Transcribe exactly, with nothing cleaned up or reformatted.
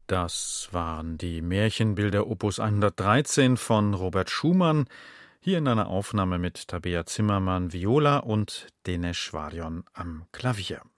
Das waren die Märchenbilder Opus hundertdreizehn von Robert Schumann, hier in einer Aufnahme mit Tabea Zimmermann Viola und Denesh Varion am Klavier.